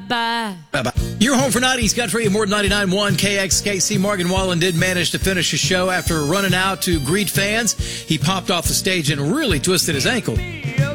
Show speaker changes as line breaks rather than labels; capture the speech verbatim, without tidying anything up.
Bye-bye.
Bye-bye. You're home for nineties country and more than ninety-nine point one K X K C. Morgan Wallen did manage to finish his show after running out to greet fans. He popped off the stage and really twisted his ankle.